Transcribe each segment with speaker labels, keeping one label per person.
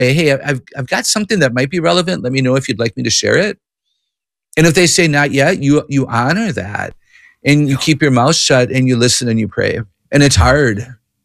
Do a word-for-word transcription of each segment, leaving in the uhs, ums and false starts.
Speaker 1: hey, I've, I've got something that might be relevant. Let me know if you'd like me to share it. And if they say not yet, you you honor that. And you keep your mouth shut and you listen and you pray. And it's hard.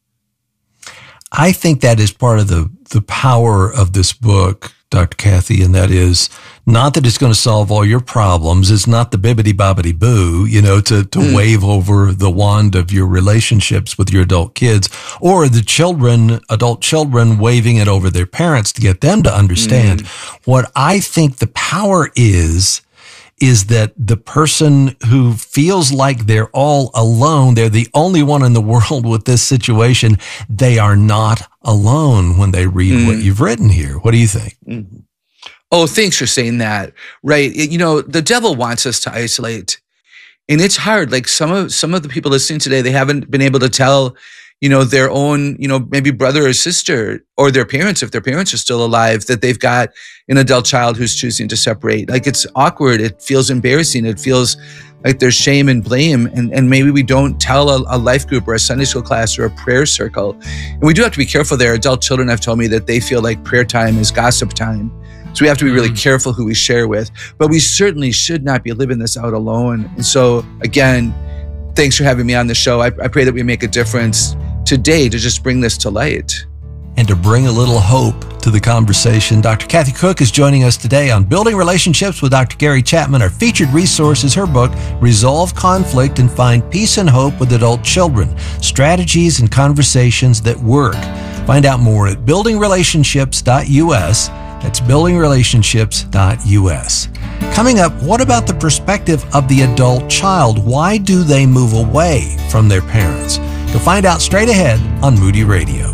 Speaker 2: I think that is part of the, the power of this book, Doctor Kathy, and that is not that it's going to solve all your problems. It's not the bibbidi-bobbidi-boo, you know, to, to mm. wave over the wand of your relationships with your adult kids, or the children, adult children waving it over their parents to get them to understand. Mm. What I think the power is, is that the person who feels like they're all alone, they're the only one in the world with this situation, they are not alone when they read mm. what you've written here. What do you think?
Speaker 1: Mm-hmm. Oh, thanks for saying that. Right. It, you know, the devil wants us to isolate. And it's hard. Like some of some of the people listening today, they haven't been able to tell, you know, their own, you know, maybe brother or sister or their parents, if their parents are still alive, that they've got an adult child who's choosing to separate. Like it's awkward. It feels embarrassing. It feels like there's shame and blame. And, and maybe we don't tell a, a life group or a Sunday school class or a prayer circle. And we do have to be careful there. Adult children have told me that they feel like prayer time is gossip time. So we have to be really careful who we share with. But we certainly should not be living this out alone. And so again, thanks for having me on the show. I, I pray that we make a difference today to just bring this to light.
Speaker 2: And to bring a little hope to the conversation. Doctor Kathy Cook is joining us today on Building Relationships with Doctor Gary Chapman. Our featured resource is her book, Resolve Conflict and Find Peace and Hope with Adult Children, Strategies and Conversations That Work. Find out more at building relationships dot U S. That's building relationships dot U S. Coming up, what about the perspective of the adult child? Why do they move away from their parents? You'll find out straight ahead on Moody Radio.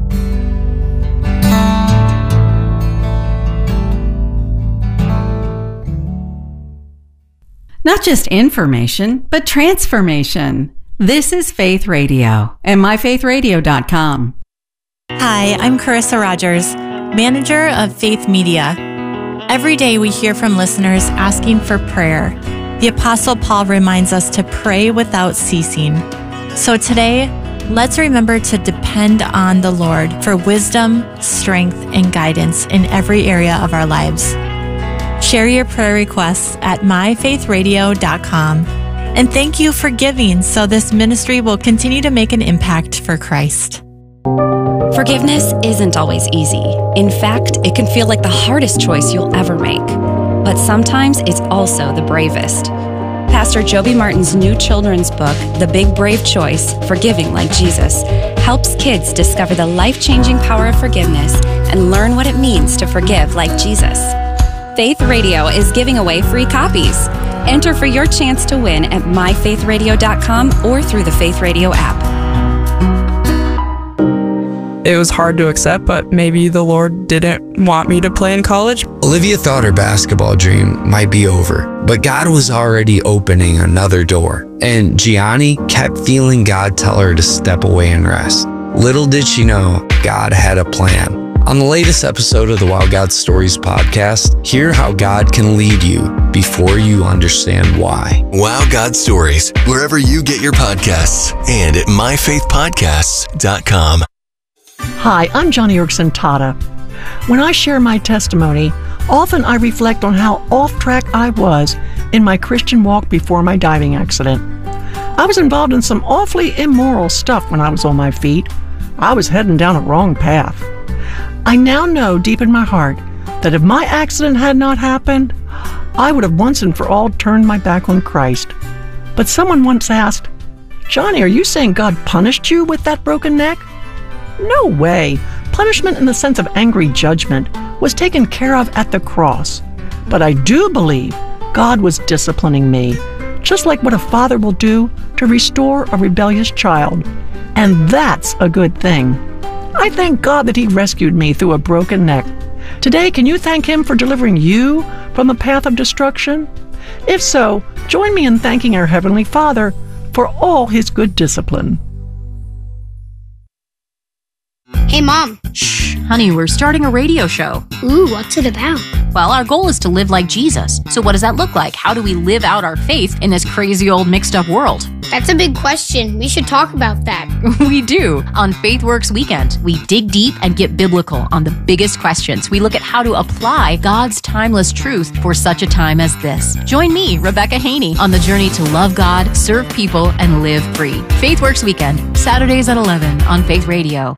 Speaker 3: Not just information, but transformation. This is Faith Radio and my faith radio dot com.
Speaker 4: Hi, I'm Carissa Rogers, manager of Faith Media. Every day we hear from listeners asking for prayer. The Apostle Paul reminds us to pray without ceasing. So today, let's remember to depend on the Lord for wisdom, strength, and guidance in every area of our lives. Share your prayer requests at my faith radio dot com. And thank you for giving so this ministry will continue to make an impact for Christ.
Speaker 5: Forgiveness isn't always easy. In fact, it can feel like the hardest choice you'll ever make. But sometimes it's also the bravest. Pastor Joby Martin's new children's book, The Big Brave Choice, Forgiving Like Jesus, helps kids discover the life-changing power of forgiveness and learn what it means to forgive like Jesus. Faith Radio is giving away free copies. Enter for your chance to win at my faith radio dot com or through the Faith Radio app.
Speaker 6: It was hard to accept, but maybe the Lord didn't want me to play in college.
Speaker 7: Olivia thought her basketball dream might be over, but God was already opening another door. And Gianni kept feeling God tell her to step away and rest. Little did she know, God had a plan. On the latest episode of the Wow God Stories podcast, hear how God can lead you before you understand why.
Speaker 8: Wow God Stories, wherever you get your podcasts, and at my faith podcasts dot com.
Speaker 9: Hi, I'm Johnny Erickson Tata. When I share my testimony, often I reflect on how off track I was in my Christian walk before my diving accident. I was involved in some awfully immoral stuff when I was on my feet. I was heading down a wrong path. I now know deep in my heart that if my accident had not happened, I would have once and for all turned my back on Christ. But someone once asked, "Johnny, are you saying God punished you with that broken neck?" No way. Punishment in the sense of angry judgment was taken care of at the cross. But I do believe God was disciplining me, just like what a father will do to restore a rebellious child. And that's a good thing. I thank God that He rescued me through a broken neck. Today, can you thank Him for delivering you from the path of destruction? If so, join me in thanking our Heavenly Father for all His good discipline.
Speaker 10: Hey, Mom.
Speaker 11: Shh, honey, we're starting a radio show.
Speaker 10: Ooh, what's it about?
Speaker 11: Well, our goal is to live like Jesus. So what does that look like? How do we live out our faith in this crazy old mixed up world?
Speaker 10: That's a big question. We should talk about that.
Speaker 11: We do. On FaithWorks Weekend, we dig deep and get biblical on the biggest questions. We look at how to apply God's timeless truth for such a time as this. Join me, Rebecca Haney, on the journey to love God, serve people, and live free. FaithWorks Weekend, Saturdays at eleven on Faith Radio.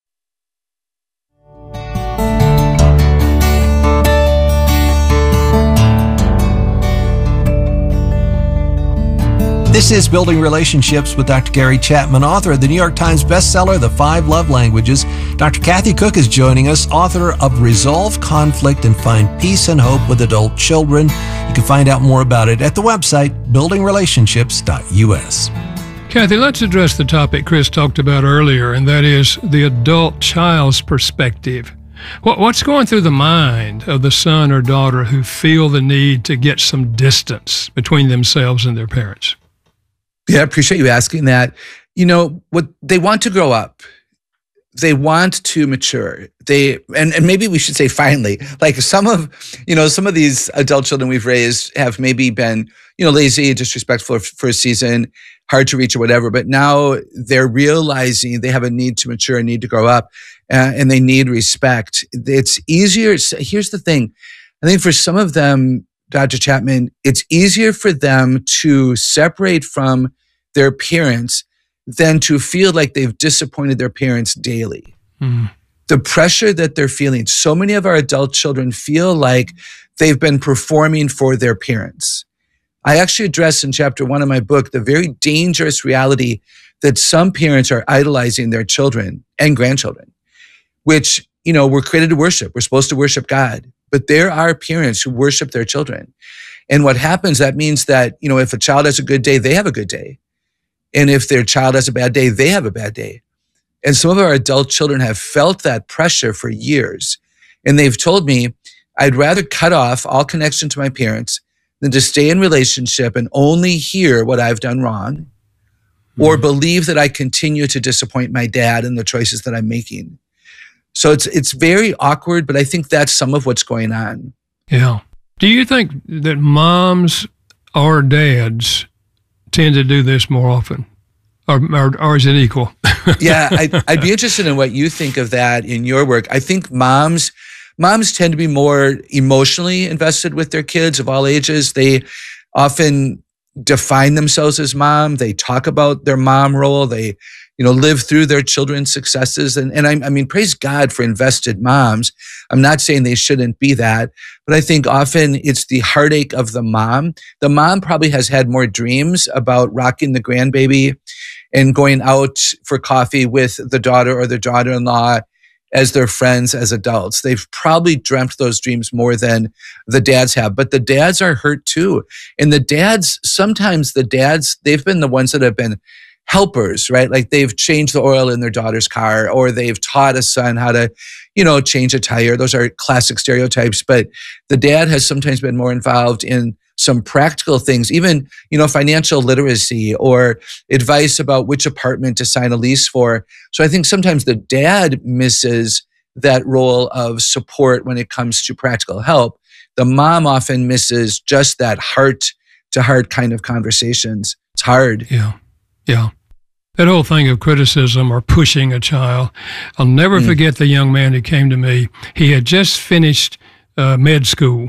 Speaker 2: This is Building Relationships with Doctor Gary Chapman, author of the New York Times bestseller, The Five Love Languages. Doctor Kathy Cook is joining us, author of Resolve Conflict and Find Peace and Hope with Adult Children. You can find out more about it at the website, building relationships dot U S.
Speaker 12: Kathy, let's address the topic Chris talked about earlier, and that is the adult child's perspective. What's going through the mind of the son or daughter who feel the need to get some distance between themselves and their parents?
Speaker 1: Yeah, I appreciate you asking that. You know, what they want to grow up. They want to mature. They and, and maybe we should say finally, like some of, you know, some of these adult children we've raised have maybe been, you know, lazy, disrespectful for a season, hard to reach or whatever, but now they're realizing they have a need to mature, a need to grow up, uh, and they need respect. It's easier. Here's the thing. I think for some of them, Doctor Chapman, it's easier for them to separate from their parents than to feel like they've disappointed their parents daily. Mm. The pressure that they're feeling, so many of our adult children feel like they've been performing for their parents. I actually address in chapter one of my book the very dangerous reality that some parents are idolizing their children and grandchildren, which, you know, we're created to worship. We're supposed to worship God. But there are parents who worship their children. And what happens, that means that, you know, if a child has a good day, they have a good day. And if their child has a bad day, they have a bad day. And some of our adult children have felt that pressure for years. And they've told me, I'd rather cut off all connection to my parents than to stay in relationship and only hear what I've done wrong, mm-hmm. or believe that I continue to disappoint my dad in the choices that I'm making. So it's it's very awkward, but I think that's some of what's going on.
Speaker 12: Yeah. Do you think that moms or dads tend to do this more often? Or, or, or is it equal?
Speaker 1: Yeah, I, I'd be interested in what you think of that in your work. I think moms, moms tend to be more emotionally invested with their kids of all ages. They often define themselves as mom. They talk about their mom role. They you know, live through their children's successes. And, and I, I mean, praise God for invested moms. I'm not saying they shouldn't be that, but I think often it's the heartache of the mom. The mom probably has had more dreams about rocking the grandbaby and going out for coffee with the daughter or the daughter-in-law as their friends as adults. They've probably dreamt those dreams more than the dads have, but the dads are hurt too. And the dads, sometimes the dads, they've been the ones that have been helpers, right? Like they've changed the oil in their daughter's car, or they've taught a son how to, you know, change a tire. Those are classic stereotypes, but the dad has sometimes been more involved in some practical things, even, you know, financial literacy or advice about which apartment to sign a lease for. So I think sometimes the dad misses that role of support when it comes to practical help. The mom often misses just that heart to heart kind of conversations. It's hard.
Speaker 12: Yeah. Yeah. That whole thing of criticism or pushing a child. I'll never mm. forget the young man who came to me. He had just finished uh, med school.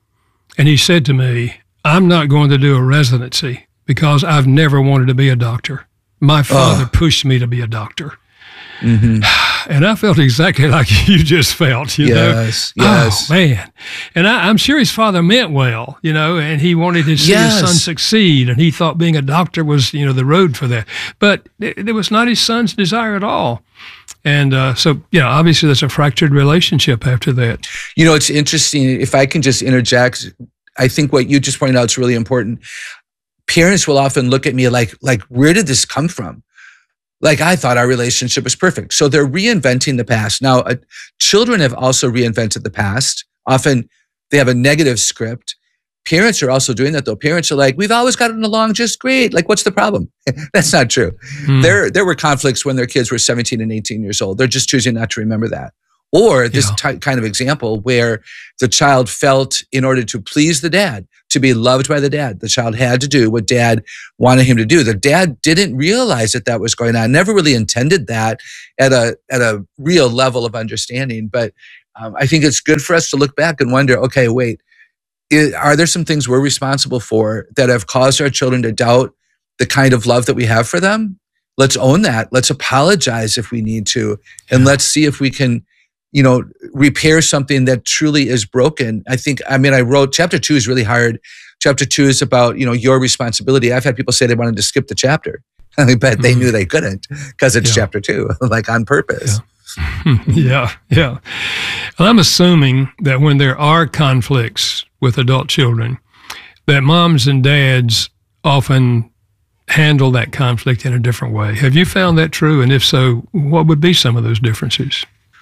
Speaker 12: And he said to me, I'm not going to do a residency because I've never wanted to be a doctor. My father oh. pushed me to be a doctor. Mm-hmm. And I felt exactly like you just felt, you
Speaker 1: yes,
Speaker 12: know?
Speaker 1: Yes,
Speaker 12: Oh, man. And I, I'm sure his father meant well, you know, and he wanted to see yes. his son succeed, and he thought being a doctor was, you know, the road for that. But it, it was not his son's desire at all. And uh, so, you know, obviously there's a fractured relationship after that.
Speaker 1: You know, it's interesting. If I can just interject, I think what you just pointed out is really important. Parents will often look at me like, like, where did this come from? Like, I thought our relationship was perfect. So they're reinventing the past. Now, uh, children have also reinvented the past. Often they have a negative script, parents are also doing that though. Parents are like, we've always gotten along just great. Like, what's the problem? That's not true. Mm. There, there were conflicts when their kids were seventeen and eighteen years old. They're just choosing not to remember that. Or this yeah. ty- kind of example where the child felt in order to please the dad, to be loved by the dad, the child had to do what dad wanted him to do. The dad didn't realize that that was going on, never really intended that at a at a real level of understanding. But um, I think it's good for us to look back and wonder, okay, wait, is, are there some things we're responsible for that have caused our children to doubt the kind of love that we have for them? Let's own that. Let's apologize if we need to. And yeah. let's see if we can, you know, repair something that truly is broken. I think, I mean, I wrote, chapter two is really hard. Chapter two is about, you know, your responsibility. I've had people say they wanted to skip the chapter, but mm-hmm. they knew they couldn't because it's yeah. chapter two, like on purpose.
Speaker 12: Yeah. yeah, yeah. Well, I'm assuming that when there are conflicts with adult children, that moms and dads often handle that conflict in a different way. Have you found that true? And if so, what would be some of those differences?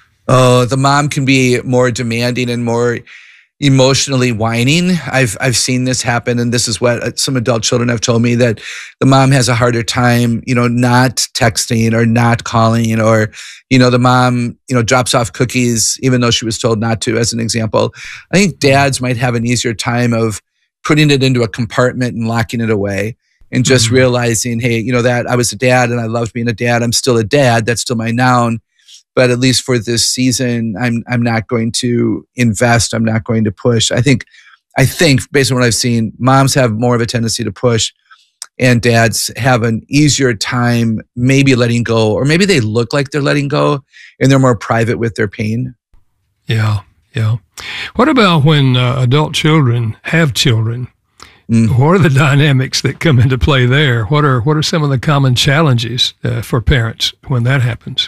Speaker 1: Oh, the mom can be more demanding and more emotionally whining. I've I've seen this happen, and this is what some adult children have told me, that the mom has a harder time, you know, not texting or not calling, or, you know, the mom, you know, drops off cookies even though she was told not to, as an example. I think dads might have an easier time of putting it into a compartment and locking it away and just mm-hmm. realizing, hey, you know, that I was a dad and I loved being a dad. I'm still a dad. That's still my noun. But at least for this season, I'm I'm not going to invest. I'm not going to push. I think, I think based on what I've seen, moms have more of a tendency to push, and dads have an easier time maybe letting go, or maybe they look like they're letting go, and they're more private with their pain.
Speaker 12: Yeah, yeah. What about when uh, adult children have children? Mm. What are the dynamics that come into play there? What are what are some of the common challenges uh, for parents when that happens?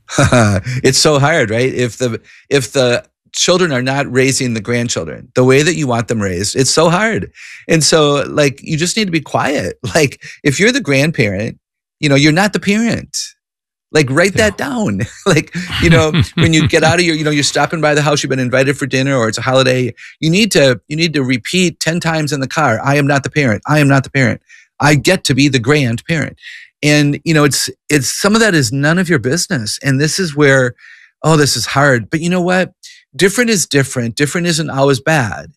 Speaker 1: It's so hard, right? If the if the children are not raising the grandchildren the way that you want them raised, it's so hard. And so, like, you just need to be quiet. Like, if you're the grandparent, you know, you're not the parent. Like, write yeah. that down. Like, you know, when you get out of your, you know, you're stopping by the house, you've been invited for dinner, or it's a holiday, you need to you need to repeat ten times in the car, I am not the parent. I am not the parent. I get to be the grandparent. And, you know, it's, it's, some of that is none of your business. And this is where, oh, this is hard. But you know what? Different is different. Different isn't always bad.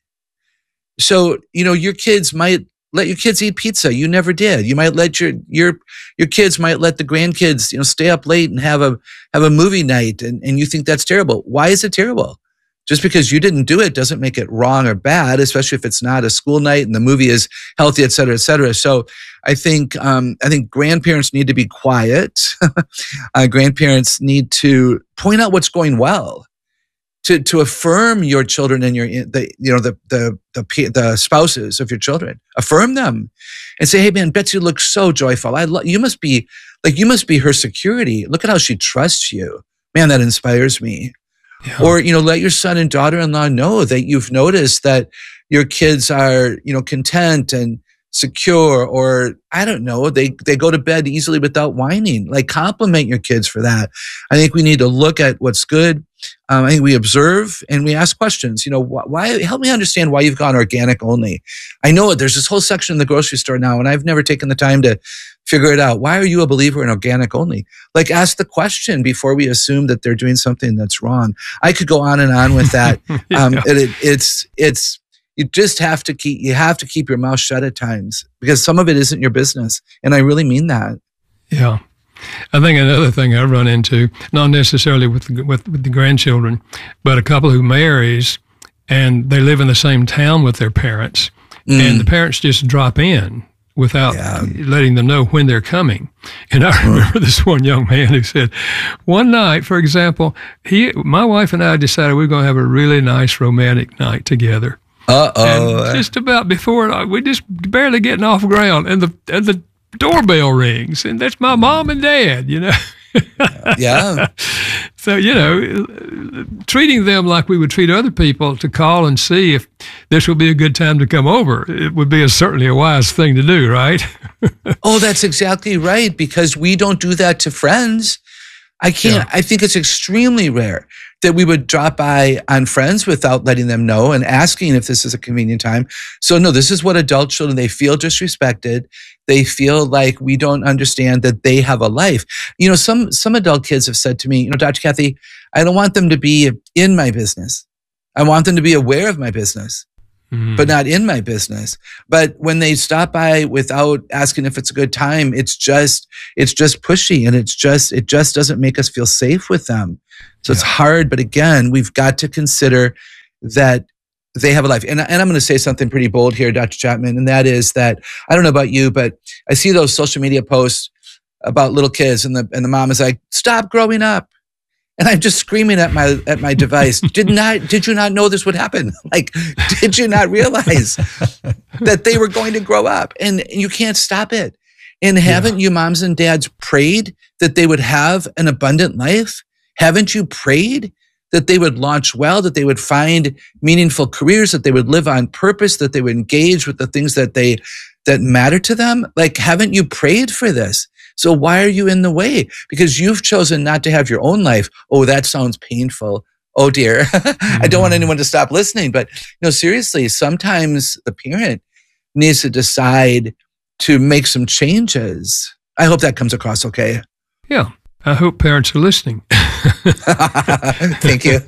Speaker 1: So, you know, your kids might let your kids eat pizza. You never did. You might let your, your, your kids might let the grandkids, you know, stay up late and have a, have a movie night. And, and you think that's terrible. Why is it terrible? Just because you didn't do it doesn't make it wrong or bad, especially if it's not a school night and the movie is healthy, et cetera, et cetera. So I think, um, I think grandparents need to be quiet. uh, grandparents need to point out what's going well, to, to affirm your children and your, the, you know, the, the, the, the spouses of your children, affirm them and say, hey man, Betsy looks so joyful. I love, you must be like, you must be her security. Look at how she trusts you. Man, that inspires me. Yeah. Or, you know, let your son and daughter-in-law know that you've noticed that your kids are, you know, content and secure, or I don't know, they, they go to bed easily without whining. Like, compliment your kids for that. I think we need to look at what's good. Um, I think we observe and we ask questions. You know, wh- why, help me understand why you've gone organic only. I know there's this whole section in the grocery store now, and I've never taken the time to figure it out. Why are you a believer in organic only? Like, ask the question before we assume that they're doing something that's wrong. I could go on and on with that. yeah. um, it, it, it's, it's, you just have to keep, you have to keep your mouth shut at times, because some of it isn't your business. And I really mean that.
Speaker 12: Yeah. I think another thing I run into, not necessarily with the, with, with the grandchildren, but a couple who marries and they live in the same town with their parents, mm. and the parents just drop in without yeah. letting them know when they're coming. And I remember this one young man who said, one night, for example, he, my wife and I decided we were going to have a really nice romantic night together.
Speaker 1: Uh-oh.
Speaker 12: And just about before it, we just barely getting off ground, and the and the doorbell rings, and that's my mom and dad, you know.
Speaker 1: Yeah.
Speaker 12: So, you know, treating them like we would treat other people, to call and see if this would be a good time to come over, it would be a, certainly a wise thing to do, right?
Speaker 1: Oh, that's exactly right, because we don't do that to friends. I can't, yeah. I think it's extremely rare that we would drop by on friends without letting them know and asking if this is a convenient time. So no, this is what adult children, they feel disrespected. They feel like we don't understand that they have a life. You know, some, some adult kids have said to me, you know, Doctor Kathy, I don't want them to be in my business. I want them to be aware of my business, mm. but not in my business. But when they stop by without asking if it's a good time, it's just, it's just pushy, and it's just, it just doesn't make us feel safe with them. So yeah. It's hard, but again, we've got to consider that they have a life. And, and I'm going to say something pretty bold here, Doctor Chapman, and that is that, I don't know about you, but I see those social media posts about little kids, and the, and the mom is like, stop growing up. And I'm just screaming at my, at my device. Did not, did you not know this would happen? Like, did you not realize that they were going to grow up? And you can't stop it. And haven't yeah. you moms and dads prayed that they would have an abundant life? Haven't you prayed that they would launch well, that they would find meaningful careers, that they would live on purpose, that they would engage with the things that they, that matter to them? Like, haven't you prayed for this? So why are you in the way? Because you've chosen not to have your own life. Oh, that sounds painful. Oh dear. I don't want anyone to stop listening, but no, seriously, sometimes the parent needs to decide to make some changes. I hope that comes across okay.
Speaker 12: Yeah. I hope parents are listening.
Speaker 1: Thank you.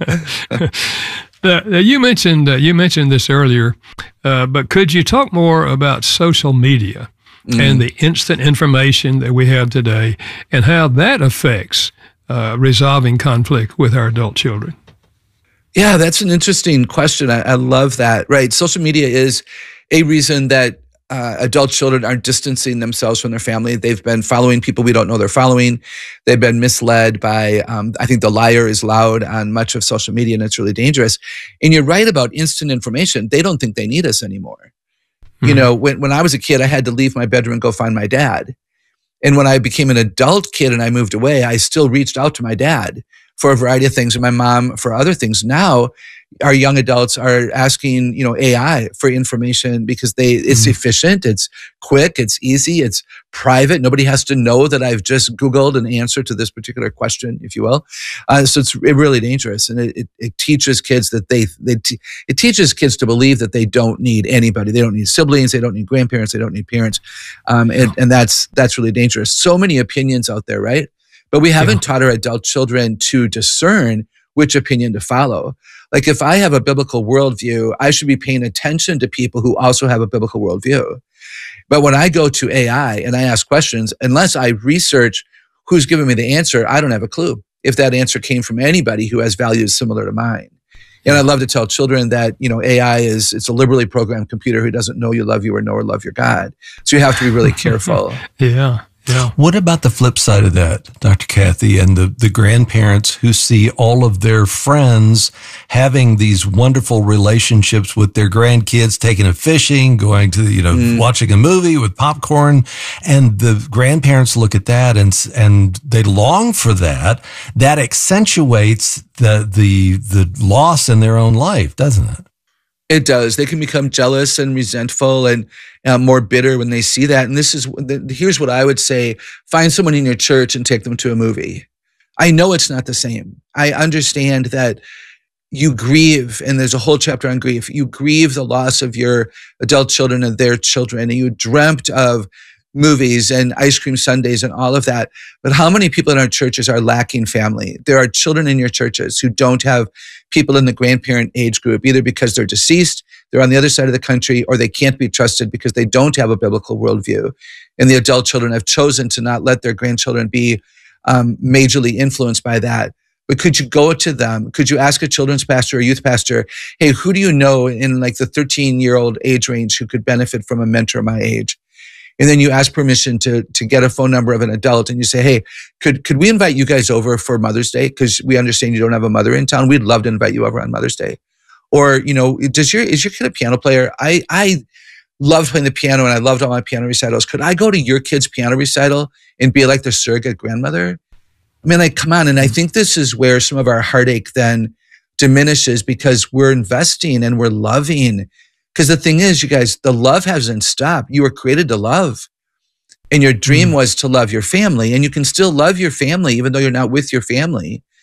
Speaker 12: uh, you mentioned uh, you mentioned this earlier, uh, but could you talk more about social media mm. and the instant information that we have today, and how that affects uh, resolving conflict with our adult children?
Speaker 1: Yeah, that's an interesting question. I, I love that. Right, social media is a reason that Uh, adult children are distancing themselves from their family. They've been following people we don't know they're following. They've been misled by, um, I think the liar is loud on much of social media, and it's really dangerous. And you're right about instant information. They don't think they need us anymore. Mm-hmm. You know, when, when I was a kid, I had to leave my bedroom and go find my dad. And when I became an adult kid and I moved away, I still reached out to my dad for a variety of things, and my mom for other things. Now, our young adults are asking, you know, A I for information because they, it's mm-hmm. efficient, it's quick, it's easy, it's private. Nobody has to know that I've just Googled an answer to this particular question, if you will. Uh, so it's really dangerous, and it, it, it teaches kids that they, they t- it teaches kids to believe that they don't need anybody. They don't need siblings. They don't need grandparents. They don't need parents, um, and, and that's that's really dangerous. So many opinions out there, right? But we haven't yeah. taught our adult children to discern which opinion to follow. Like, if I have a biblical worldview, I should be paying attention to people who also have a biblical worldview. But when I go to A I and I ask questions, unless I research who's giving me the answer, I don't have a clue if that answer came from anybody who has values similar to mine. And I love to tell children that, you know, A I is, it's a liberally programmed computer who doesn't know you love you or know or love your God. So you have to be really careful.
Speaker 12: yeah. Yeah.
Speaker 2: What about the flip side of that, Doctor Kathy, and the, the grandparents who see all of their friends having these wonderful relationships with their grandkids, taking them fishing, going to, you know, mm. watching a movie with popcorn, and the grandparents look at that and and they long for that. That accentuates the the the loss in their own life, doesn't it?
Speaker 1: It does. They can become jealous and resentful and uh, more bitter when they see that. And this is, here's what I would say: find someone in your church and take them to a movie. I know it's not the same. I understand that you grieve, and there's a whole chapter on grief. You grieve the loss of your adult children and their children, and you dreamt of movies and ice cream sundaes and all of that. But how many people in our churches are lacking family? There are children in your churches who don't have people in the grandparent age group, either because they're deceased, they're on the other side of the country, or they can't be trusted because they don't have a biblical worldview. And the adult children have chosen to not let their grandchildren be um, majorly influenced by that. But could you go to them? Could you ask a children's pastor or youth pastor, hey, who do you know in like the thirteen-year-old age range who could benefit from a mentor my age? And then you ask permission to to get a phone number of an adult, and you say, hey, could could we invite you guys over for Mother's Day? Because we understand you don't have a mother in town. We'd love to invite you over on Mother's Day. Or, you know, does your is your kid a piano player? I I loved playing the piano, and I loved all my piano recitals. Could I go to your kid's piano recital and be like the surrogate grandmother? I mean, like, come on. And I think this is where some of our heartache then diminishes, because we're investing and we're loving. Because the thing is, you guys, the love hasn't stopped. You were created to love. And your dream mm. was to love your family. And you can still love your family even though you're not with your family.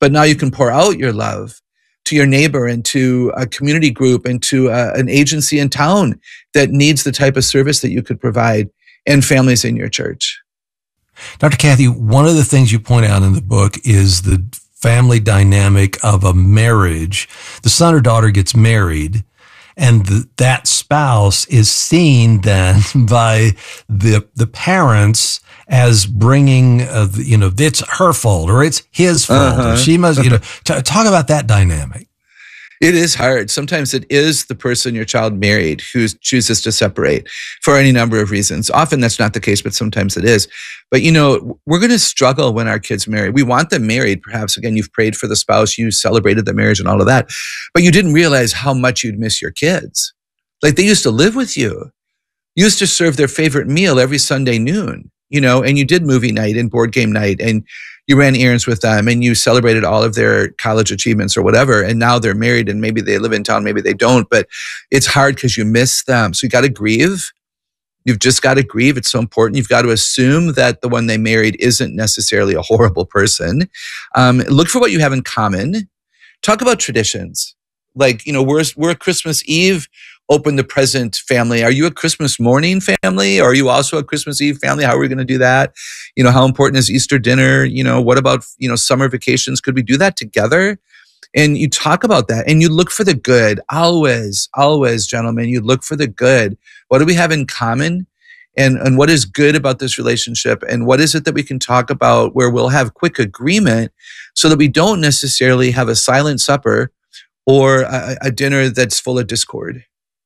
Speaker 1: but now you can pour out your love to your neighbor and to a community group and to a, an agency in town that needs the type of service that you could provide, and families in your church.
Speaker 2: Doctor Kathy, one of the things you point out in the book is the family dynamic of a marriage. The son or daughter gets married, and the, that spouse is seen then by the the parents as bringing, uh, you know, it's her fault or it's his fault.
Speaker 1: Uh-huh.
Speaker 2: Or she must, you know, t- talk about that dynamic.
Speaker 1: It is hard. Sometimes it is the person your child married who chooses to separate for any number of reasons. Often that's not the case, but sometimes it is. But, you know, we're going to struggle when our kids marry. We want them married. Perhaps, again, you've prayed for the spouse, you celebrated the marriage and all of that, but you didn't realize how much you'd miss your kids. Like, they used to live with you. You used to serve their favorite meal every Sunday noon, you know, and you did movie night and board game night, and you ran errands with them, and you celebrated all of their college achievements or whatever. And now they're married, and maybe they live in town, maybe they don't, but it's hard because you miss them. So you got to grieve. You've just got to grieve. It's so important. You've got to assume that the one they married isn't necessarily a horrible person. Um, look for what you have in common. Talk about traditions. Like, you know, we're, we're a Christmas Eve open the present family. Are you a Christmas morning family? Or are you also a Christmas Eve family? How are we going to do that? You know, how important is Easter dinner? You know, what about, you know, summer vacations? Could we do that together? And you talk about that, and you look for the good. Always, always, gentlemen, you look for the good. What do we have in common? And, and what is good about this relationship? And what is it that we can talk about where we'll have quick agreement so that we don't necessarily have a silent supper or a, a dinner that's full of discord?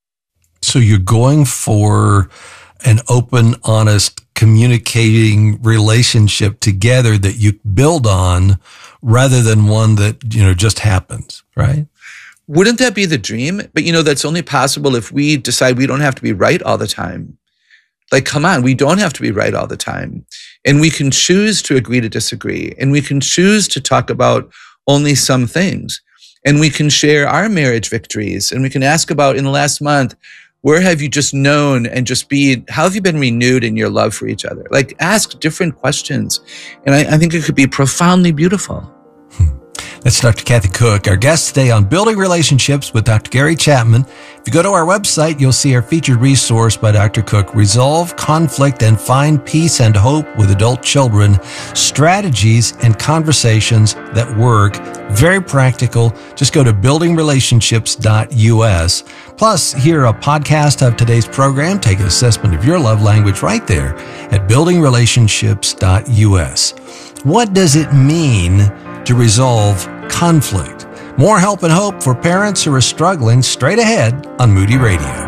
Speaker 2: So you're going for an open, honest, communicating relationship together that you build on rather than one that, you know, just happens, right?
Speaker 1: Wouldn't that be the dream? But, you know, that's only possible if we decide we don't have to be right all the time. Like, come on, we don't have to be right all the time. And we can choose to agree to disagree. And we can choose to talk about only some things. And we can share our marriage victories. And we can ask about, in the last month, where have you just known and just be, how have you been renewed in your love for each other? Like, ask different questions. And I, I think it could be profoundly beautiful.
Speaker 2: That's Doctor Kathy Cook, our guest today on Building Relationships with Doctor Gary Chapman. If you go to our website, you'll see our featured resource by Doctor Cook, Resolve Conflict and Find Peace and Hope with Adult Children, Strategies and Conversations That Work. Very practical. Just go to building relationships dot U S. Plus, hear a podcast of today's program. Take an assessment of your love language right there at building relationships dot U S. What does it mean to resolve conflict? More help and hope for parents who are struggling straight ahead on Moody Radio.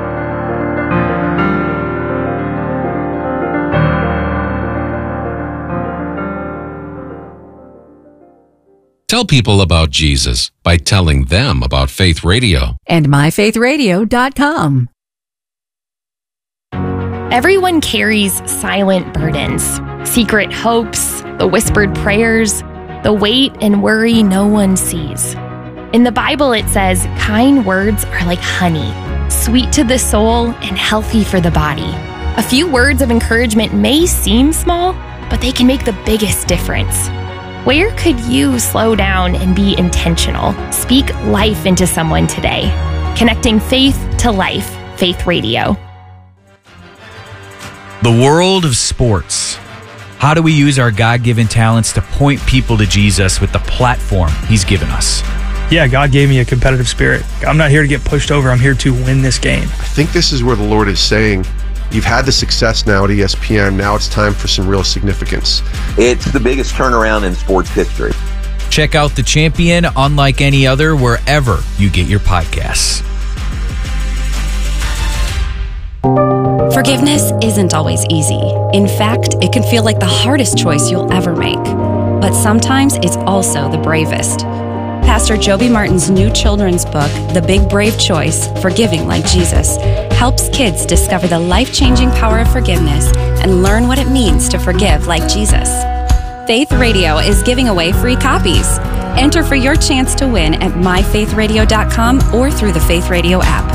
Speaker 13: Tell people about Jesus by telling them about Faith Radio.
Speaker 3: And my faith radio dot com.
Speaker 14: Everyone carries silent burdens, secret hopes, the whispered prayers, the weight and worry no one sees. In the Bible, it says, kind words are like honey, sweet to the soul and healthy for the body. A few words of encouragement may seem small, but they can make the biggest difference. Where could you slow down and be intentional? Speak life into someone today. Connecting faith to life, Faith Radio.
Speaker 15: The world of sports. How do we use our God-given talents to point people to Jesus with the platform He's given us?
Speaker 16: Yeah, God gave me a competitive spirit. I'm not here to get pushed over. I'm here to win this game.
Speaker 17: I think this is where the Lord is saying, you've had the success now at E S P N. Now it's time for some real significance.
Speaker 18: It's the biggest turnaround in sports history.
Speaker 15: Check out The Champion, unlike any other, wherever you get your podcasts.
Speaker 5: Forgiveness isn't always easy. In fact, it can feel like the hardest choice you'll ever make. But sometimes it's also the bravest. Pastor Joby Martin's new children's book, The Big Brave Choice, Forgiving Like Jesus, helps kids discover the life-changing power of forgiveness and learn what it means to forgive like Jesus. Faith Radio is giving away free copies. Enter for your chance to win at my faith radio dot com or through the Faith Radio app.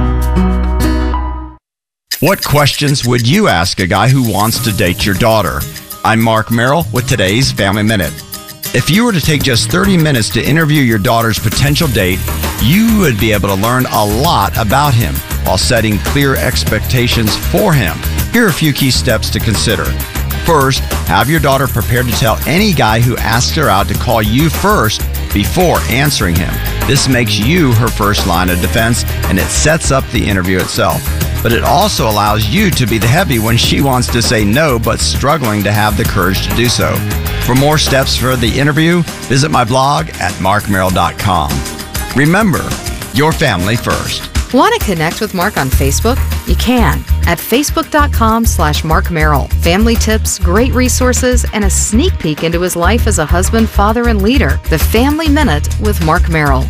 Speaker 19: What questions would you ask a guy who wants to date your daughter? I'm Mark Merrill with today's Family Minute. If you were to take just thirty minutes to interview your daughter's potential date, you would be able to learn a lot about him while setting clear expectations for him. Here are a few key steps to consider. First, have your daughter prepared to tell any guy who asks her out to call you first before answering him. This makes you her first line of defense, and it sets up the interview itself. But it also allows you to be the heavy when she wants to say no but struggling to have the courage to do so. For more steps for the interview, visit my blog at mark merrill dot com. Remember, your family first.
Speaker 20: Want to connect with Mark on Facebook? You can at facebook.com slash Mark Merrill. Family tips, great resources, and a sneak peek into his life as a husband, father, and leader. The Family Minute with Mark Merrill.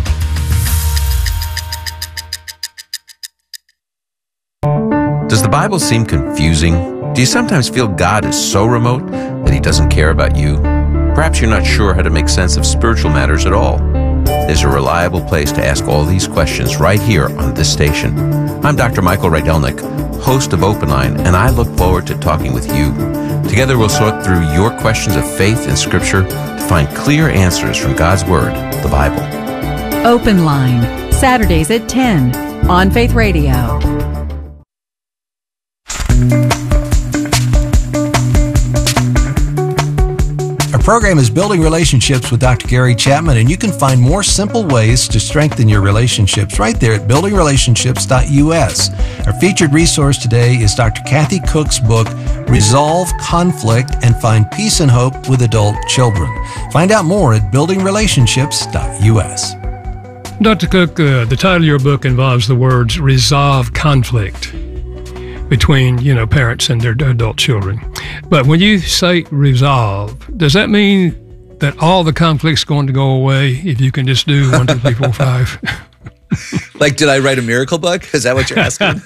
Speaker 21: Does the Bible seem confusing? Do you sometimes feel God is so remote that He doesn't care about you? Perhaps you're not sure how to make sense of spiritual matters at all. There's a reliable place to ask all these questions right here on this station. I'm Doctor Michael Rydelnik, host of Open Line, and I look forward to talking with you. Together we'll sort through your questions of faith and Scripture to find clear answers from God's Word, the Bible.
Speaker 3: Open Line, Saturdays at ten on Faith Radio.
Speaker 2: Our program is Building Relationships with Doctor Gary Chapman, and you can find more simple ways to strengthen your relationships right there at building relationships dot U S. Our featured resource today is Doctor Kathy Cook's book, Resolve Conflict and Find Peace and Hope with Adult Children. Find out more at building relationships dot U S.
Speaker 12: Doctor Cook, uh, the title of your book involves the words resolve conflict between, you know, parents and their adult children. But when you say resolve, does that mean that all the conflict's going to go away if you can just do one, two, three, four, five?
Speaker 1: Like, did I write a miracle book? Is that what you're asking?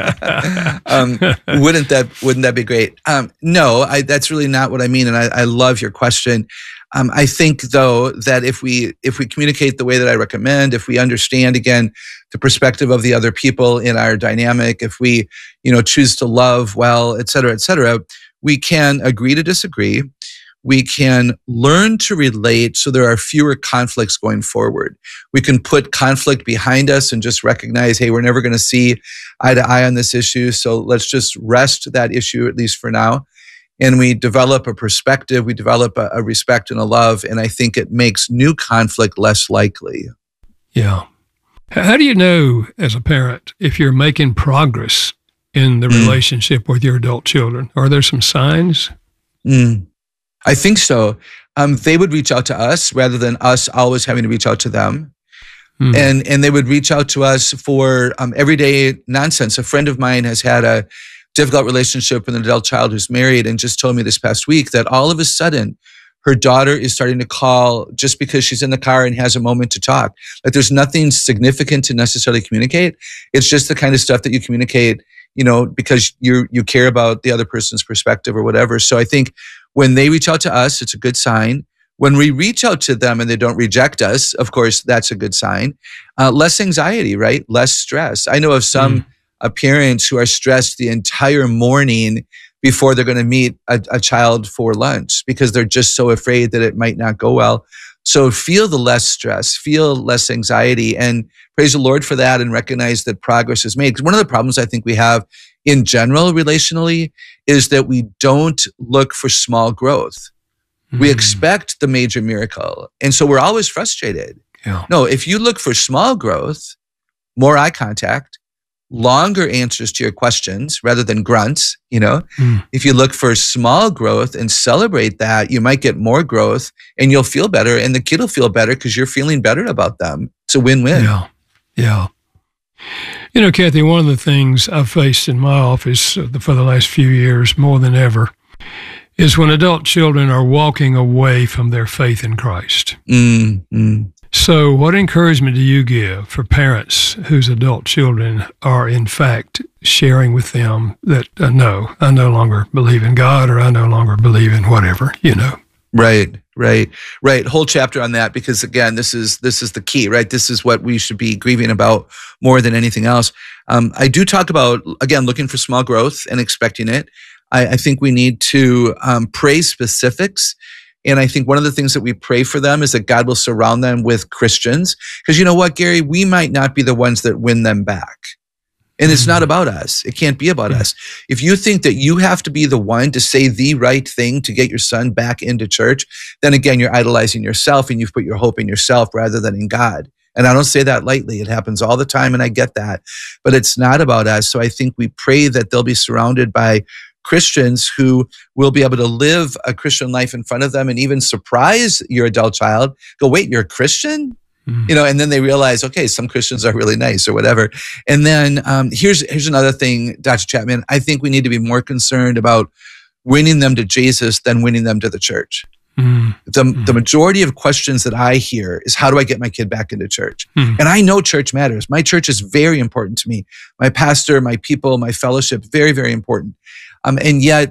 Speaker 1: um, wouldn't that wouldn't that be great? Um, no, I, that's really not what I mean, and I, I love your question. Um, I think, though, that if we if we communicate the way that I recommend, if we understand again the perspective of the other people in our dynamic, if we you know choose to love well, et cetera, et cetera, we can agree to disagree. We can learn to relate so there are fewer conflicts going forward. We can put conflict behind us and just recognize, hey, we're never going to see eye to eye on this issue, so let's just rest that issue, at least for now. And we develop a perspective, we develop a, a respect and a love, and I think it makes new conflict less likely.
Speaker 12: Yeah. How do you know, as a parent, if you're making progress in the mm. relationship with your adult children? Are there some signs?
Speaker 1: Mm. I think so. Um, they would reach out to us rather than us always having to reach out to them. Mm. And and they would reach out to us for um, everyday nonsense. A friend of mine has had a difficult relationship with an adult child who's married and just told me this past week that all of a sudden her daughter is starting to call just because she's in the car and has a moment to talk. Like, there's nothing significant to necessarily communicate. It's just the kind of stuff that you communicate, you know, because you you care about the other person's perspective or whatever. So I think when they reach out to us, it's a good sign. When we reach out to them and they don't reject us, of course, that's a good sign. Uh, less anxiety, right? Less stress. I know of some mm. uh, parents who are stressed the entire morning before they're going to meet a, a child for lunch because they're just so afraid that it might not go well. So feel the less stress, feel less anxiety, and praise the Lord for that and recognize that progress is made. Because one of the problems I think we have in general relationally is that we don't look for small growth. Mm. We expect the major miracle. And so we're always frustrated.
Speaker 12: Yeah.
Speaker 1: No, if you look for small growth, more eye contact, longer answers to your questions rather than grunts, you know, mm. if you look for small growth and celebrate that, you might get more growth and you'll feel better and the kid will feel better because you're feeling better about them. It's a win-win.
Speaker 12: Yeah. Yeah. You know, Kathy, one of the things I've faced in my office for the last few years more than ever is when adult children are walking away from their faith in Christ.
Speaker 1: Mm-hmm.
Speaker 12: So what encouragement do you give for parents whose adult children are, in fact, sharing with them that, uh, no, I no longer believe in God, or I no longer believe in whatever, you know?
Speaker 1: Right, right, right. Whole chapter on that, because again, this is this is the key, right? This is what we should be grieving about more than anything else. Um, I do talk about, again, looking for small growth and expecting it. I, I think we need to um, praise specifics And I think one of the things that we pray for them is that God will surround them with Christians. Because you know what, Gary, we might not be the ones that win them back. And it's not about us. It can't be about us. If you think that you have to be the one to say the right thing to get your son back into church, then again, you're idolizing yourself and you've put your hope in yourself rather than in God. And I don't say that lightly. It happens all the time, and I get that. But it's not about us. So I think we pray that they'll be surrounded by Christians who will be able to live a Christian life in front of them and even surprise your adult child. Go, wait, you're a Christian? Mm. You know, and then they realize, okay, some Christians are really nice or whatever. And then um, here's here's another thing, Doctor Chapman. I think we need to be more concerned about winning them to Jesus than winning them to the church. Mm. The, mm. the majority of questions that I hear is, how do I get my kid back into church? Mm. And I know church matters. My church is very important to me. My pastor, my people, my fellowship, very, very important. Um, and yet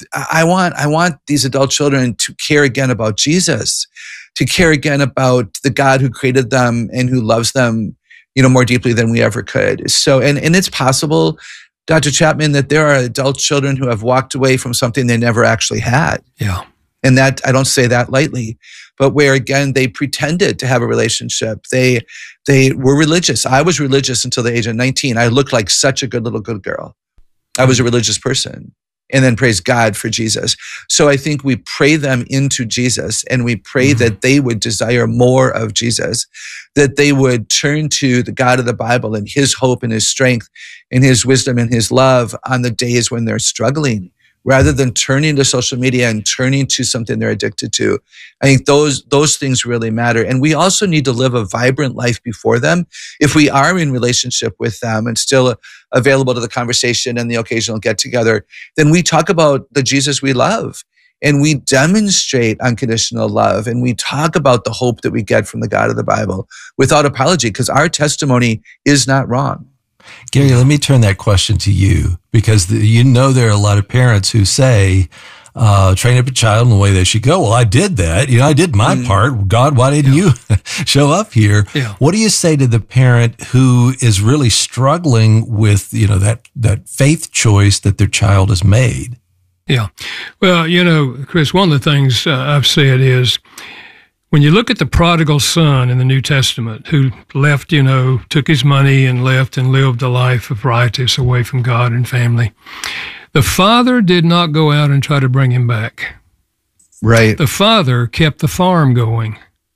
Speaker 1: I want, I want these adult children to care again about Jesus, to care again about the God who created them and who loves them, you know, more deeply than we ever could. So, and, and it's possible, Doctor Chapman, that there are adult children who have walked away from something they never actually had.
Speaker 12: Yeah.
Speaker 1: And that, I don't say that lightly, but where again, they pretended to have a relationship. They, they were religious. I was religious until the age of nineteen. I looked like such a good little good girl. I was a religious person. And then praise God for Jesus. So I think we pray them into Jesus, and we pray mm-hmm. that they would desire more of Jesus, that they would turn to the God of the Bible and his hope and his strength and his wisdom and his love on the days when they're struggling, rather than turning to social media and turning to something they're addicted to. I think those, those things really matter. And we also need to live a vibrant life before them. If we are in relationship with them and still available to the conversation and the occasional get together, then we talk about the Jesus we love, and we demonstrate unconditional love, and we talk about the hope that we get from the God of the Bible without apology, because our testimony is not wrong.
Speaker 2: Gary, let me turn that question to you, because the, you know there are a lot of parents who say, uh, train up a child in the way they should go. Well, I did that. You know, I did my mm. part. God, why didn't yeah. you show up here?
Speaker 12: Yeah.
Speaker 2: What do you say to the parent who is really struggling with, you know, that, that faith choice that their child has made?
Speaker 12: Yeah. Well, you know, Chris, one of the things uh, I've said is, when you look at the prodigal son in the New Testament, who left, you know, took his money and left and lived a life of riotous away from God and family, the father did not go out and try to bring him back.
Speaker 1: Right.
Speaker 12: The father kept the farm going,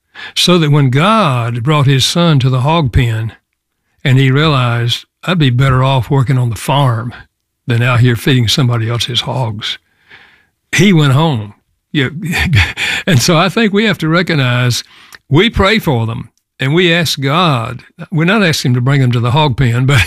Speaker 12: so that when God brought his son to the hog pen and he realized, I'd be better off working on the farm than out here feeding somebody else's hogs, he went home. Yeah. And so I think we have to recognize we pray for them and we ask God. We're not asking him to bring them to the hog pen, but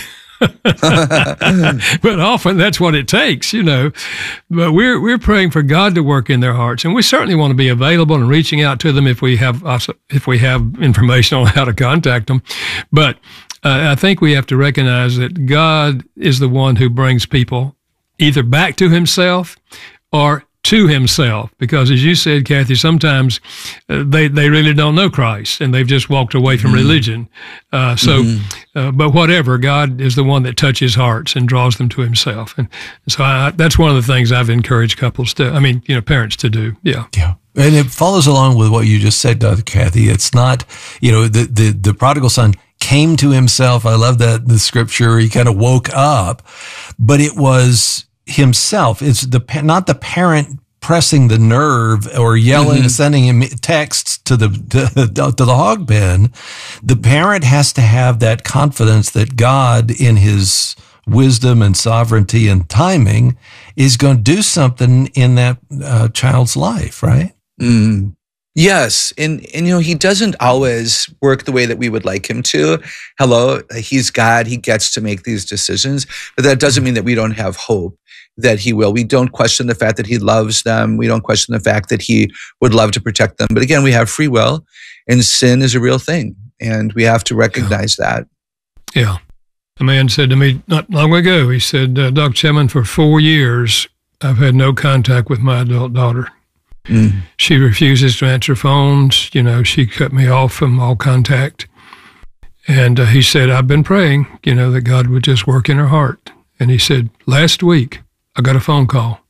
Speaker 12: but often that's what it takes, you know. But we're we're praying for God to work in their hearts, and we certainly want to be available and reaching out to them if we have if we have information on how to contact them. But uh, I think we have to recognize that God is the one who brings people either back to himself or to himself, because as you said, Kathy, sometimes uh, they, they really don't know Christ and they've just walked away from mm-hmm. religion. Uh, so, mm-hmm. uh, but whatever, God is the one that touches hearts and draws them to himself. And so I, that's one of the things I've encouraged couples to, I mean, you know, parents to do. Yeah.
Speaker 2: Yeah. And it follows along with what you just said, Doctor Kathy. It's not, you know, the, the, the prodigal son came to himself. I love that, the scripture. He kind of woke up, but it was himself. It's the not the parent pressing the nerve or yelling, mm-hmm. sending him texts to the to, to the hog pen. The parent has to have that confidence that God, in his wisdom and sovereignty and timing, is going to do something in that uh, child's life, right?
Speaker 1: Mm. Yes. And, and, you know, he doesn't always work the way that we would like him to. Hello, he's God. He gets to make these decisions, but that doesn't mean that we don't have hope that he will. We don't question the fact that he loves them. We don't question the fact that he would love to protect them. But again, we have free will, and sin is a real thing, and we have to recognize
Speaker 12: yeah.
Speaker 1: that.
Speaker 12: Yeah. A man said to me not long ago, he said, uh, Doctor Chapman, for four years, I've had no contact with my adult daughter. Mm. She refuses to answer phones. You know, she cut me off from all contact. And uh, he said, I've been praying, you know, that God would just work in her heart. And he said, last week, I got a phone call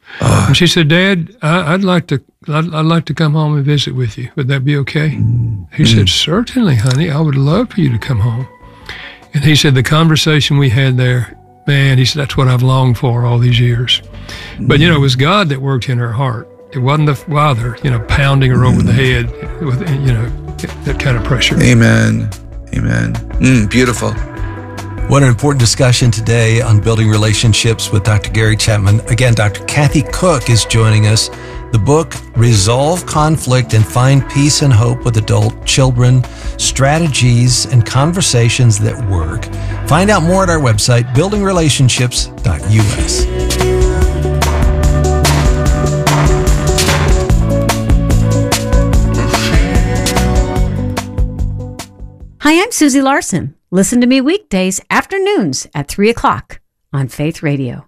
Speaker 12: Oh. And she said, Dad, I, I'd like to I'd, I'd like to come home and visit with you. Would that be okay? Mm. He mm. said, certainly, honey. I would love for you to come home. And he said, the conversation we had there, man, he said, that's what I've longed for all these years. Mm. But, you know, it was God that worked in her heart. It wasn't the father, you know, pounding her mm. over the head with, you know, that kind of pressure.
Speaker 1: Amen. Amen. Mm, beautiful.
Speaker 2: What an important discussion today on building relationships with Doctor Gary Chapman. Again, Doctor Kathy Cook is joining us. The book, Resolve Conflict and Find Peace and Hope with Adult Children, Strategies and Conversations That Work. Find out more at our website, building relationships dot U S.
Speaker 4: Hi, I'm Susie Larson. Listen to me weekdays, afternoons at three o'clock on Faith Radio.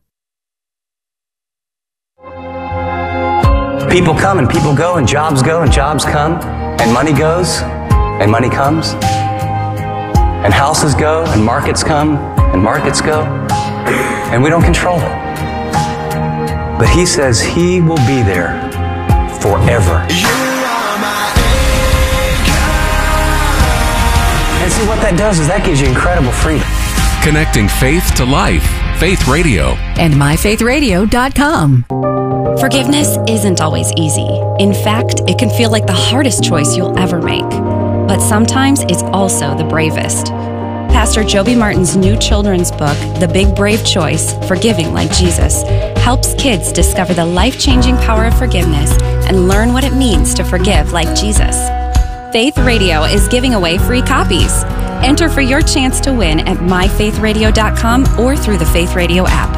Speaker 22: People come and people go, and jobs go and jobs come, and money goes and money comes, and houses go and markets come and markets go, and we don't control it. But He says He will be there forever. And see, what that does is that gives you incredible freedom.
Speaker 13: Connecting faith to life. Faith Radio.
Speaker 3: And my faith radio dot com.
Speaker 5: Forgiveness isn't always easy. In fact, it can feel like the hardest choice you'll ever make. But sometimes it's also the bravest. Pastor Joby Martin's new children's book, The Big Brave Choice, Forgiving Like Jesus, helps kids discover the life-changing power of forgiveness and learn what it means to forgive like Jesus. Faith Radio is giving away free copies. Enter for your chance to win at my faith radio dot com or through the Faith Radio app.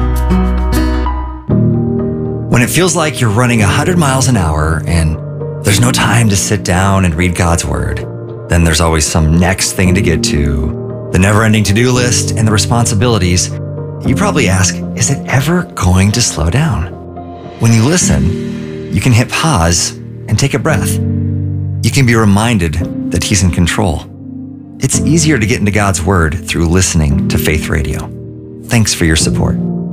Speaker 23: When it feels like you're running one hundred miles an hour and there's no time to sit down and read God's Word, then there's always some next thing to get to, the never-ending to-do list and the responsibilities. You probably ask, is it ever going to slow down? When you listen, you can hit pause and take a breath. You can be reminded that He's in control. It's easier to get into God's Word through listening to Faith Radio. Thanks for your support.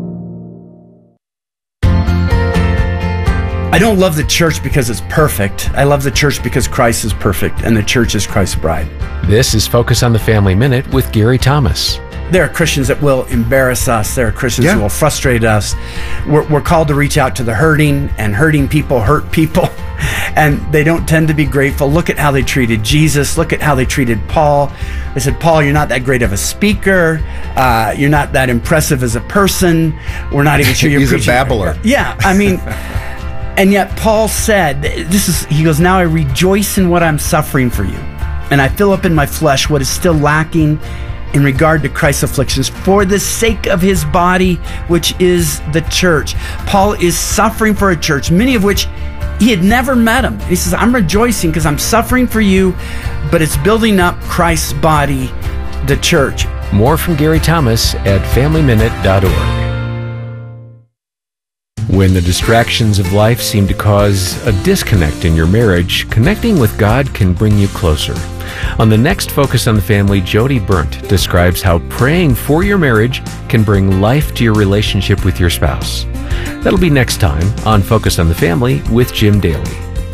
Speaker 24: I don't love the church because it's perfect. I love the church because Christ is perfect, and the church is Christ's bride.
Speaker 25: This is Focus on the Family Minute with Gary Thomas.
Speaker 24: There are Christians that will embarrass us. There are Christians yeah. who will frustrate us. We're, we're called to reach out to the hurting, and hurting people hurt people. And they don't tend to be grateful. Look at how they treated Jesus. Look at how they treated Paul. They said, Paul, you're not that great of a speaker. Uh, you're not that impressive as a person. We're not even sure you're
Speaker 26: He's
Speaker 24: preaching.
Speaker 26: a babbler.
Speaker 24: Yeah, I mean, and yet Paul said, this is, he goes, now I rejoice in what I'm suffering for you. And I fill up in my flesh what is still lacking in regard to Christ's afflictions for the sake of His body, which is the church. Paul is suffering for a church, many of which he had never met him. He says, I'm rejoicing because I'm suffering for you, but it's building up Christ's body, the church.
Speaker 25: More from Gary Thomas at family minute dot org. When the distractions of life seem to cause a disconnect in your marriage, connecting with God can bring you closer. On the next Focus on the Family, Jody Burnt describes how praying for your marriage can bring life to your relationship with your spouse. That'll be next time on Focus on the Family with Jim Daly.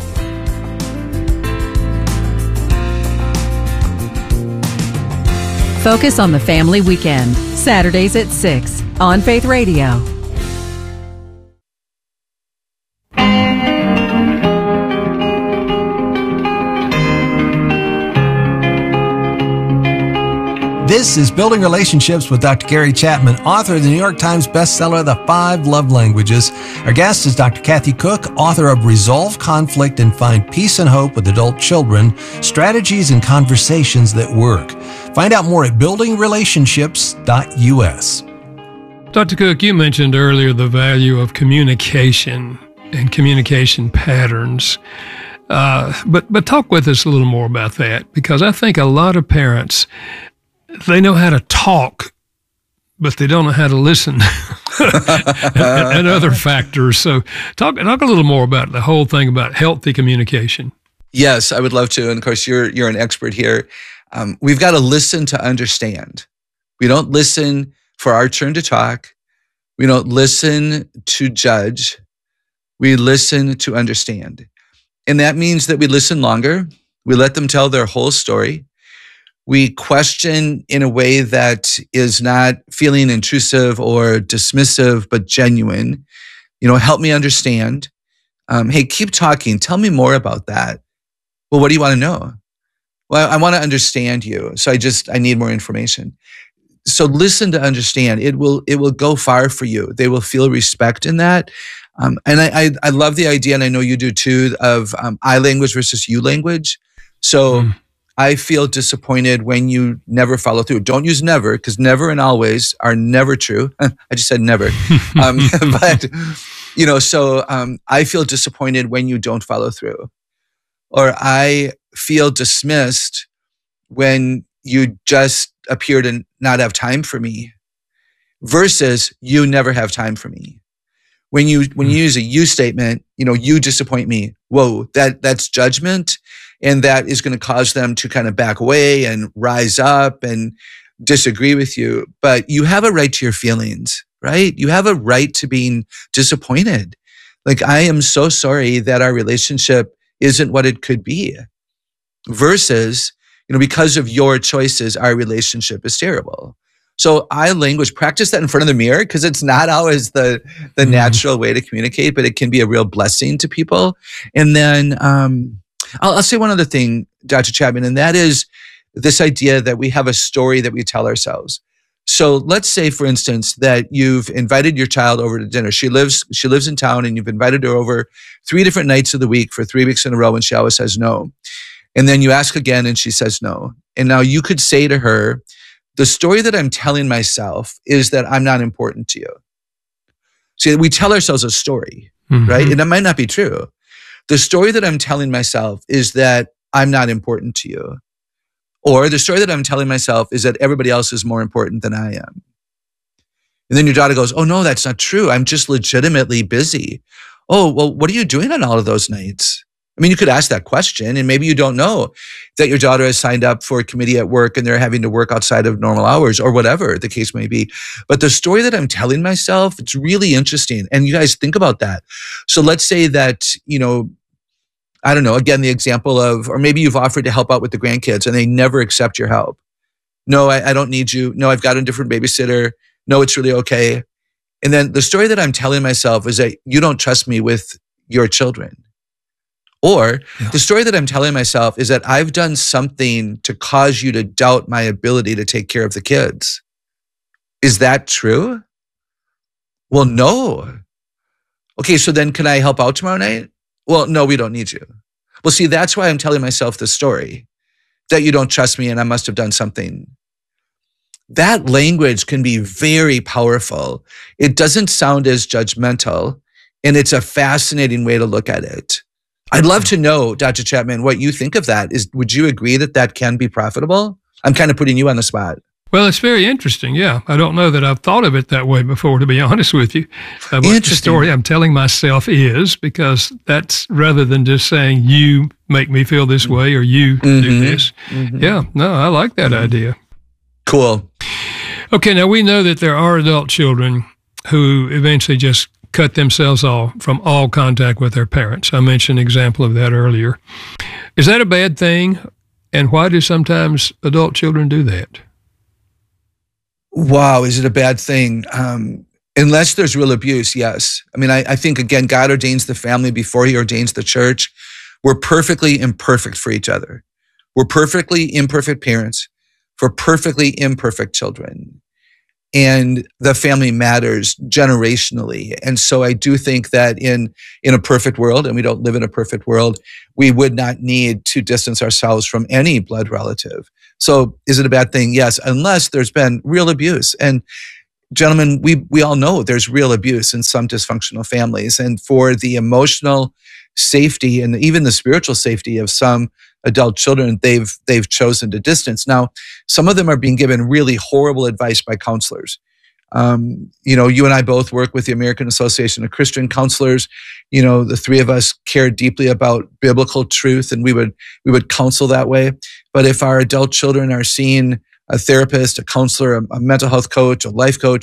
Speaker 3: Focus on the Family Weekend, Saturdays at six on Faith Radio.
Speaker 2: This is Building Relationships with Doctor Gary Chapman, author of the New York Times bestseller, The Five Love Languages. Our guest is Doctor Kathy Cook, author of Resolve Conflict and Find Peace and Hope with Adult Children, Strategies and Conversations That Work. Find out more at building relationships dot U S.
Speaker 12: Doctor Cook, you mentioned earlier the value of communication and communication patterns. Uh, but, but talk with us a little more about that, because I think a lot of parents, they know how to talk, but they don't know how to listen and, and other factors. So talk, talk a little more about the whole thing about healthy communication.
Speaker 1: Yes, I would love to. And of course, you're, you're an expert here. Um, we've got to listen to understand. We don't listen for our turn to talk. We don't listen to judge. We listen to understand. And that means that we listen longer. We let them tell their whole story. We question in a way that is not feeling intrusive or dismissive, but genuine. You know, help me understand. Um, hey, keep talking. Tell me more about that. Well, what do you want to know? Well, I want to understand you. So I just, I need more information. So listen to understand. It will, it will go far for you. They will feel respect in that. Um, and I, I, I love the idea, and I know you do too, of um, I language versus you language. So mm. I feel disappointed when you never follow through. Don't use never, because never and always are never true. I just said never. um, but, you know, so um, I feel disappointed when you don't follow through. Or I feel dismissed when you just appear to not have time for me, versus you never have time for me. When you when you use a you statement, you know, you disappoint me. Whoa, that that's judgment, and that is going to cause them to kind of back away and rise up and disagree with you. But you have a right to your feelings, right? You have a right to being disappointed. Like, I am so sorry that our relationship isn't what it could be. Versus, you know, because of your choices, our relationship is terrible. So I language, practice that in front of the mirror, because it's not always the, the mm-hmm. natural way to communicate, but it can be a real blessing to people. And then um, I'll, I'll say one other thing, Doctor Chapman, and that is this idea that we have a story that we tell ourselves. So let's say, for instance, that you've invited your child over to dinner. She lives, she lives in town, and you've invited her over three different nights of the week for three weeks in a row, and she always says no. And then you ask again, and she says no. And now you could say to her, the story that I'm telling myself is that I'm not important to you. See, we tell ourselves a story, mm-hmm. right? And that might not be true. The story that I'm telling myself is that I'm not important to you. Or the story that I'm telling myself is that everybody else is more important than I am. And then your daughter goes, oh no, that's not true. I'm just legitimately busy. Oh, well, what are you doing on all of those nights? I mean, you could ask that question, and maybe you don't know that your daughter has signed up for a committee at work and they're having to work outside of normal hours, or whatever the case may be. But the story that I'm telling myself, it's really interesting. And you guys think about that. So let's say that, you know, I don't know, again, the example of, or maybe you've offered to help out with the grandkids and they never accept your help. No, I, I don't need you. No, I've got a different babysitter. No, it's really okay. And then the story that I'm telling myself is that you don't trust me with your children. Or yeah. the story that I'm telling myself is that I've done something to cause you to doubt my ability to take care of the kids. Is that true? Well, no. Okay, so then can I help out tomorrow night? Well, no, we don't need you. Well, see, that's why I'm telling myself the story, that you don't trust me and I must have done something. That language can be very powerful. It doesn't sound as judgmental, and it's a fascinating way to look at it. I'd love to know, Doctor Chapman, what you think of that. Is, would you agree that that can be profitable? I'm kind of putting you on the spot.
Speaker 12: Well, it's very interesting. Yeah. I don't know that I've thought of it that way before, to be honest with you. Uh, what the story I'm telling myself is, because that's rather than just saying you make me feel this way or you mm-hmm. do this. Mm-hmm. Yeah. No, I like that mm-hmm. idea.
Speaker 1: Cool.
Speaker 12: Okay. Now we know that there are adult children who eventually just cut themselves off from all contact with their parents. I mentioned an example of that earlier. Is that a bad thing? And why do sometimes adult children do that?
Speaker 1: Wow, is it a bad thing? Um, unless there's real abuse, yes. I mean, I, I think, again, God ordains the family before he ordains the church. We're perfectly imperfect for each other. We're perfectly imperfect parents for perfectly imperfect children. And the family matters generationally. And so I do think that in, in a perfect world, and we don't live in a perfect world, we would not need to distance ourselves from any blood relative. So is it a bad thing? Yes, unless there's been real abuse. And gentlemen, we, we all know there's real abuse in some dysfunctional families. And for the emotional safety and even the spiritual safety of some adult children, they've they've chosen to distance. Now, some of them are being given really horrible advice by counselors. Um, you know, you and I both work with the American Association of Christian Counselors. You know, the three of us care deeply about biblical truth, and we would we would counsel that way. But if our adult children are seeing a therapist, a counselor, a, a mental health coach, a life coach,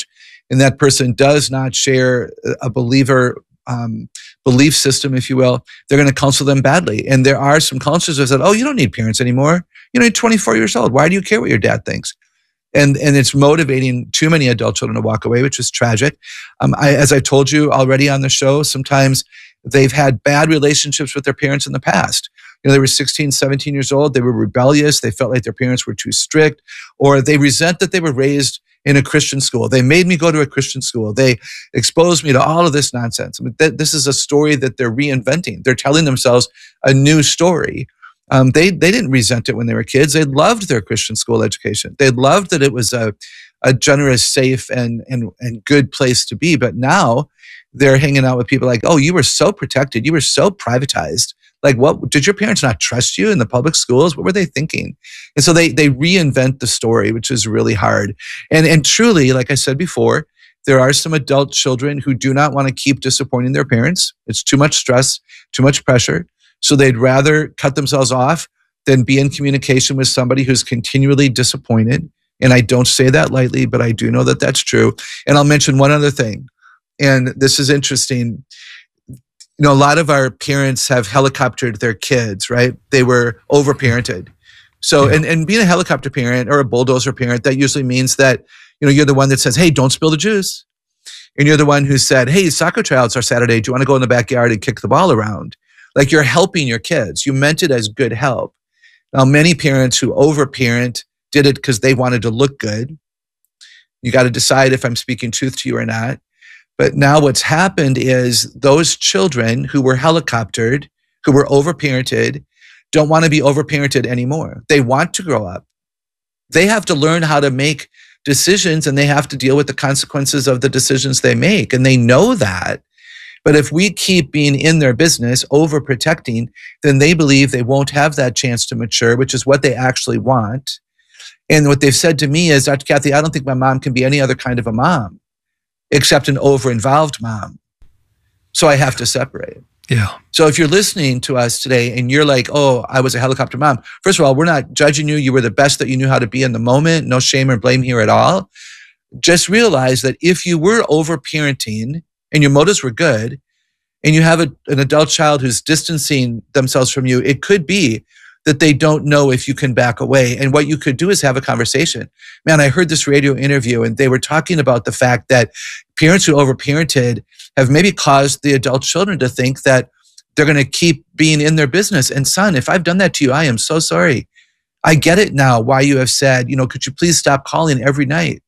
Speaker 1: and that person does not share a believer um, belief system, if you will, they're going to counsel them badly. And there are some counselors that said, oh, you don't need parents anymore. You know, you're twenty-four years old. Why do you care what your dad thinks? And and it's motivating too many adult children to walk away, which is tragic. Um, I, as I told you already on the show, sometimes they've had bad relationships with their parents in the past. You know, they were sixteen, seventeen years old. They were rebellious. They felt like their parents were too strict, or they resent that they were raised in a Christian school. They made me go to a Christian school. They exposed me to all of this nonsense. I mean, th- this is a story that they're reinventing. They're telling themselves a new story. Um, they they didn't resent it when they were kids. They loved their Christian school education. They loved that it was a a generous, safe, and and and good place to be. But now they're hanging out with people like, oh, you were so protected. You were so privatized. Like, what, did your parents not trust you in the public schools? What were they thinking? And so they they reinvent the story, which is really hard. And and truly, like I said before, there are some adult children who do not want to keep disappointing their parents. It's too much stress, too much pressure. So they'd rather cut themselves off than be in communication with somebody who's continually disappointed. And I don't say that lightly, but I do know that that's true. And I'll mention one other thing. And this is interesting. You know, a lot of our parents have helicoptered their kids, right? They were overparented. So, and, and being a helicopter parent or a bulldozer parent, that usually means that, you know, you're the one that says, hey, don't spill the juice. And you're the one who said, hey, soccer tryouts are Saturday. Do you want to go in the backyard and kick the ball around? Like, you're helping your kids. You meant it as good help. Now, many parents who overparent did it because they wanted to look good. You got to decide if I'm speaking truth to you or not. But now what's happened is those children who were helicoptered, who were overparented, don't want to be overparented anymore. They want to grow up. They have to learn how to make decisions, and they have to deal with the consequences of the decisions they make. And they know that. But if we keep being in their business, overprotecting, then they believe they won't have that chance to mature, which is what they actually want. And what they've said to me is, Doctor Kathy, I don't think my mom can be any other kind of a mom except an over-involved mom. So I have to separate.
Speaker 12: Yeah.
Speaker 1: So if you're listening to us today and you're like, oh, I was a helicopter mom. First of all, we're not judging you. You were the best that you knew how to be in the moment. No shame or blame here at all. Just realize that if you were over-parenting and your motives were good, and you have a, an adult child who's distancing themselves from you, it could be that they don't know if you can back away. And what you could do is have a conversation. Man, I heard this radio interview and they were talking about the fact that parents who overparented have maybe caused the adult children to think that they're going to keep being in their business. And son, if I've done that to you, I am so sorry. I get it now why you have said, you know, could you please stop calling every night?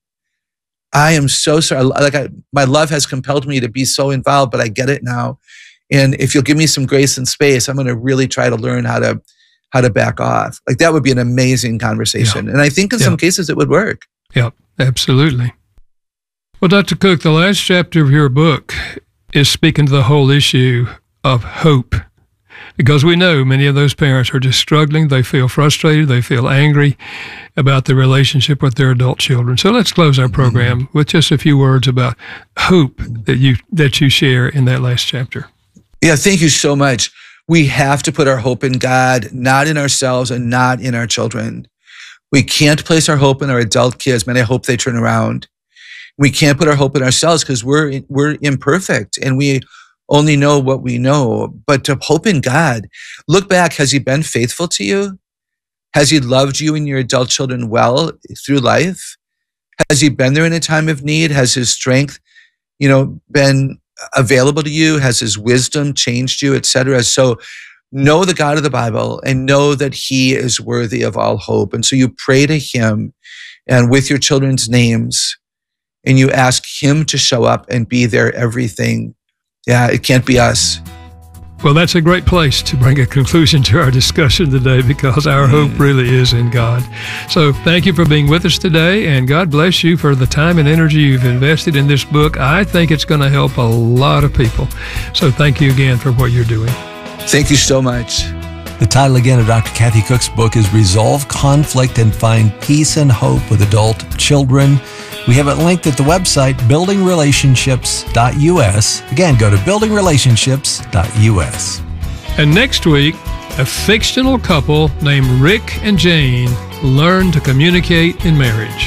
Speaker 1: I am so sorry. Like I, my love has compelled me to be so involved, but I get it now. And if you'll give me some grace and space, I'm going to really try to learn how to how to back off. Like, that would be an amazing conversation. Yeah. And I think in yeah. some cases it would work.
Speaker 12: Yeah, absolutely. Well, Doctor Cook, the last chapter of your book is speaking to the whole issue of hope. Because we know many of those parents are just struggling. They feel frustrated. They feel angry about the relationship with their adult children. So let's close our program mm-hmm. with just a few words about hope that you that you share in that last chapter.
Speaker 1: Yeah, thank you so much. We have to put our hope in God, not in ourselves and not in our children. We can't place our hope in our adult kids. Man, I hope they turn around. We can't put our hope in ourselves because we're we're imperfect and we only know what we know. But to hope in God, look back. Has He been faithful to you? Has He loved you and your adult children well through life? Has He been there in a time of need? Has His strength, you know, been available to you? Has His wisdom changed you, et cetera? So know the God of the Bible and know that He is worthy of all hope. And so you pray to Him and with your children's names and you ask Him to show up and be their everything. Yeah, it can't be us.
Speaker 12: Well, that's a great place to bring a conclusion to our discussion today because our mm. hope really is in God. So thank you for being with us today, and God bless you for the time and energy you've invested in this book. I think it's going to help a lot of people. So thank you again for what you're doing.
Speaker 1: Thank you so much.
Speaker 2: The title again of Doctor Kathy Cook's book is Resolve Conflict and Find Peace and Hope with Adult Children. We have it linked at the website, building relationships dot U S. Again, go to building relationships dot U S.
Speaker 12: And next week, a fictional couple named Rick and Jane learn to communicate in marriage.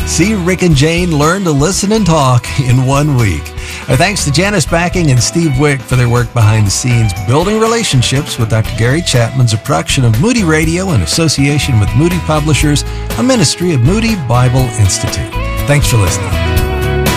Speaker 2: See Rick and Jane learn to listen and talk in one week. Our thanks to Janice Backing and Steve Wick for their work behind the scenes, building relationships with Doctor Gary Chapman's a production of Moody Radio in association with Moody Publishers, a ministry of Moody Bible Institute. Thanks for listening.